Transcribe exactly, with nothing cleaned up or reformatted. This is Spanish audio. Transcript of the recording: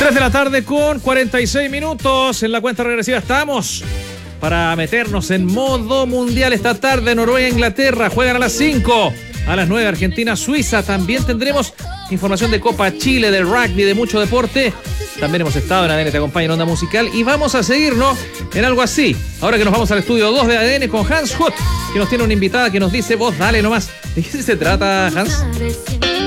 tres de la tarde con cuarenta y seis minutos. En la cuenta regresiva estamos para meternos en modo mundial esta tarde. Noruega e Inglaterra juegan a las cinco. A las nueve Argentina, Suiza. También tendremos información de Copa Chile, del rugby, de mucho deporte. También hemos estado en A D N Te Acompaña en Onda Musical. Y vamos a seguirnos en algo así. Ahora que nos vamos al estudio dos de A D N con Hans Hutt, que nos tiene una invitada que nos dice, vos dale nomás. ¿De qué se trata, Hans?